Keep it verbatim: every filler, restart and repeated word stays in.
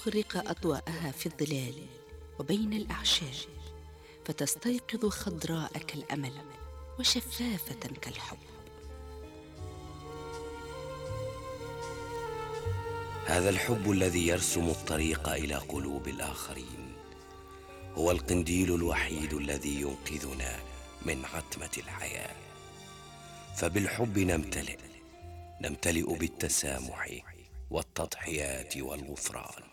تغرق أضواءها في الظلال وبين الأعشاب، فتستيقظ خضراء كالأمل وشفافة كالحب. هذا الحب الذي يرسم الطريق إلى قلوب الآخرين هو القنديل الوحيد الذي ينقذنا من عتمة الحياة. فبالحب نمتلئ نمتلئ بالتسامح والتضحيات والغفران.